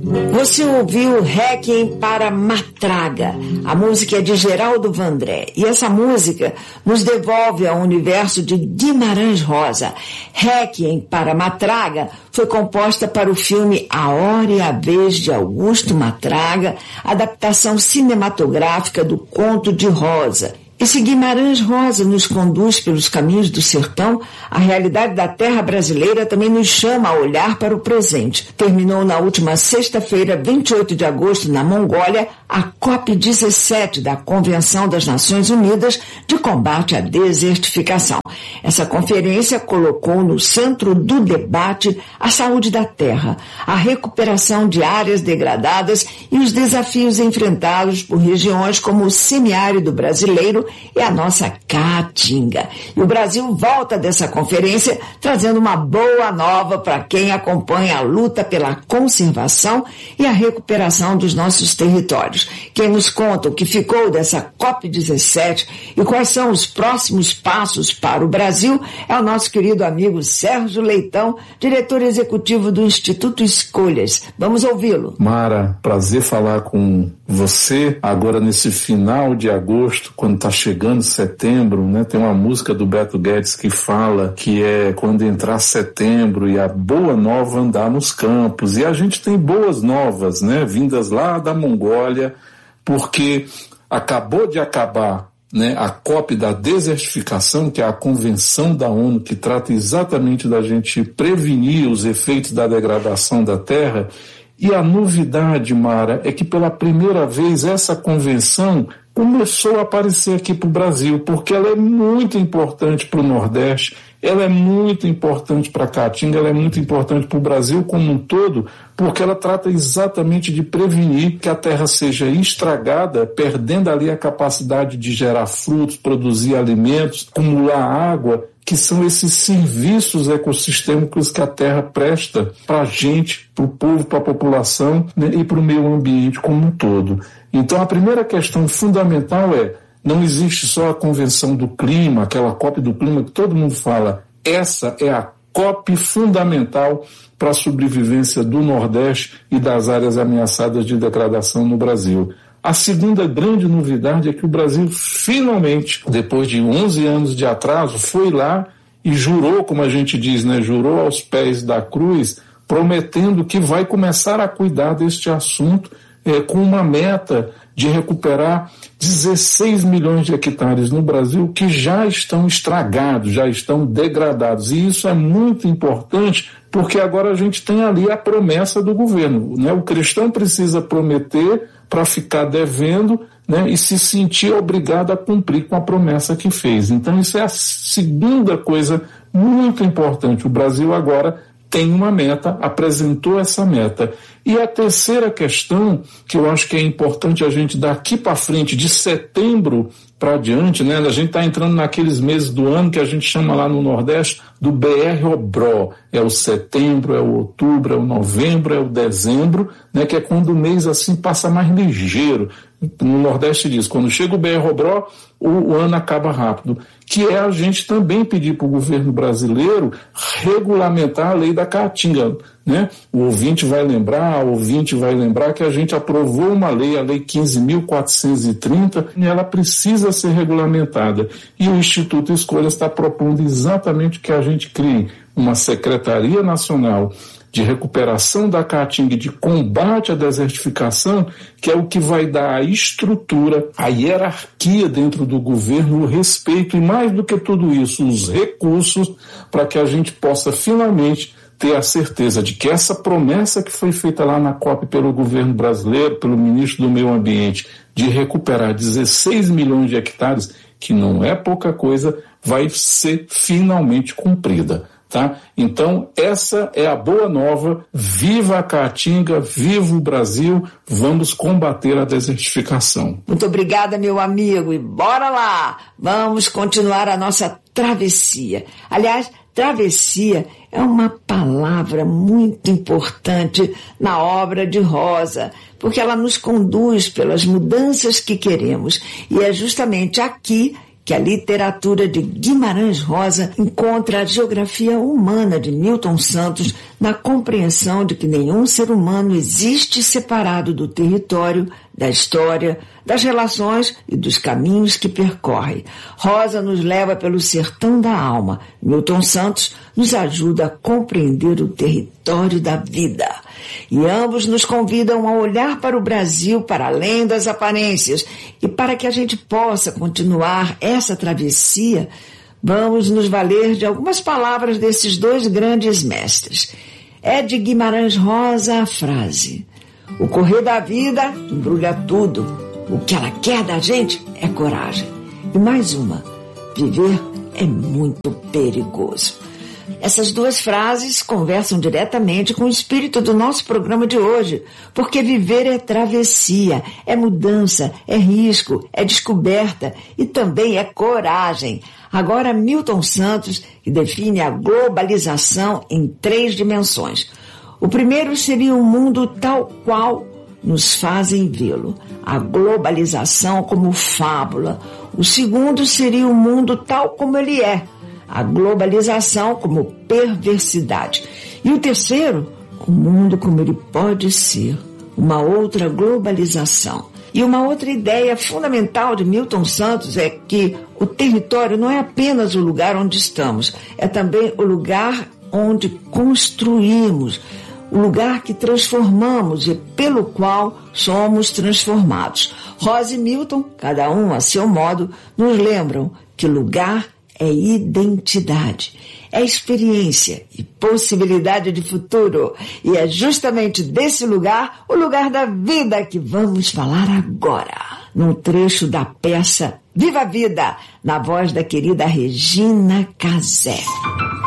Você ouviu Requiem para Matraga. A música é de Geraldo Vandré. E essa música nos devolve ao universo de Guimarães Rosa. Requiem para Matraga foi composta para o filme A Hora e a Vez de Augusto Matraga, adaptação cinematográfica do Conto de Rosa. Esse Guimarães Rosa nos conduz pelos caminhos do sertão. A realidade da terra brasileira também nos chama a olhar para o presente. Terminou na última sexta-feira, 28 de agosto, na Mongólia, a COP17 da Convenção das Nações Unidas de Combate à Desertificação. Essa conferência colocou no centro do debate a saúde da terra, a recuperação de áreas degradadas e os desafios enfrentados por regiões como o semiárido brasileiro e a nossa Caatinga. E o Brasil volta dessa conferência trazendo uma boa nova para quem acompanha a luta pela conservação e a recuperação dos nossos territórios. Quem nos conta o que ficou dessa COP17 e quais são os próximos passos para o Brasil é o nosso querido amigo Sérgio Leitão, diretor executivo do Instituto Escolhas. Vamos ouvi-lo. Mara, prazer falar com você agora nesse final de agosto, quando está chegando setembro, né? Tem uma música do Beto Guedes que fala que é quando entrar setembro e a boa nova andar nos campos. E a gente tem boas novas, né? Vindas lá da Mongólia, porque acabou de acabar, né, a COP da desertificação, que é a convenção da ONU que trata exatamente da gente prevenir os efeitos da degradação da terra. E a novidade, Mara, é que pela primeira vez essa convenção começou a aparecer aqui para o Brasil, porque ela é muito importante para o Nordeste, ela é muito importante para a Caatinga, ela é muito importante para o Brasil como um todo, porque ela trata exatamente de prevenir que a terra seja estragada, perdendo ali a capacidade de gerar frutos, produzir alimentos, acumular água, que são esses serviços ecossistêmicos que a terra presta para a gente, para o povo, para a população, né, e para o meio ambiente como um todo. Então a primeira questão fundamental é, não existe só a Convenção do Clima, aquela COP do Clima que todo mundo fala, essa é a COP fundamental para a sobrevivência do Nordeste e das áreas ameaçadas de degradação no Brasil. A segunda grande novidade é que o Brasil finalmente, depois de 11 anos de atraso, foi lá e jurou, como a gente diz, né, jurou aos pés da cruz, prometendo que vai começar a cuidar deste assunto com uma meta de recuperar 16 milhões de hectares no Brasil que já estão estragados, já estão degradados. E isso é muito importante porque agora a gente tem ali a promessa do governo, né? O cristão precisa prometer para ficar devendo, né, e se sentir obrigado a cumprir com a promessa que fez. Então isso é a segunda coisa muito importante. O Brasil agora tem uma meta, apresentou essa meta. E a terceira questão, que eu acho que é importante a gente daqui para frente, de setembro para adiante, né? A gente está entrando naqueles meses do ano que a gente chama lá no Nordeste do BR-OBRO. É o setembro, é o outubro, é o novembro, é o dezembro, né? Que é quando o mês assim passa mais ligeiro. No Nordeste diz, quando chega o BR-OBRO, o ano acaba rápido. Que é a gente também pedir para o governo brasileiro regulamentar a lei da Caatinga, né? O ouvinte vai lembrar que a gente aprovou uma lei, a Lei 15.430, e ela precisa ser regulamentada. E o Instituto Escolhas está propondo exatamente que a gente crie uma Secretaria Nacional de Recuperação da Caatinga e de Combate à Desertificação, que é o que vai dar a estrutura, a hierarquia dentro do governo, o respeito e, mais do que tudo isso, os recursos para que a gente possa finalmente ter a certeza de que essa promessa que foi feita lá na COP pelo governo brasileiro, pelo ministro do Meio Ambiente, de recuperar 16 milhões de hectares, que não é pouca coisa, vai ser finalmente cumprida. Tá? Então, essa é a boa nova. Viva a Caatinga, viva o Brasil, vamos combater a desertificação. Muito obrigada, meu amigo, e bora lá! Vamos continuar a nossa travessia. Aliás, travessia é uma palavra muito importante na obra de Rosa, porque ela nos conduz pelas mudanças que queremos. E é justamente aqui que a literatura de Guimarães Rosa encontra a geografia humana de Milton Santos na compreensão de que nenhum ser humano existe separado do território, da história, das relações e dos caminhos que percorre. Rosa nos leva pelo sertão da alma. Milton Santos nos ajuda a compreender o território da vida. E ambos nos convidam a olhar para o Brasil para além das aparências. E para que a gente possa continuar essa travessia, vamos nos valer de algumas palavras desses dois grandes mestres. É de Guimarães Rosa a frase: o correr da vida embrulha tudo. O que ela quer da gente é coragem. E mais uma: viver é muito perigoso. Essas duas frases conversam diretamente com o espírito do nosso programa de hoje, porque viver é travessia, é mudança, é risco, é descoberta e também é coragem. Agora, Milton Santos, que define a globalização em 3 dimensões. O primeiro seria um mundo tal qual nos fazem vê-lo, a globalização como fábula. O segundo seria um mundo tal como ele é, a globalização como perversidade. E o terceiro, o mundo como ele pode ser, uma outra globalização. E uma outra ideia fundamental de Milton Santos é que o território não é apenas o lugar onde estamos, é também o lugar onde construímos, o lugar que transformamos e pelo qual somos transformados. Rosa e Milton, cada um a seu modo, nos lembram que lugar é identidade, é experiência e possibilidade de futuro. E é justamente desse lugar, o lugar da vida, que vamos falar agora, num trecho da peça Viva a Vida, na voz da querida Regina Casé.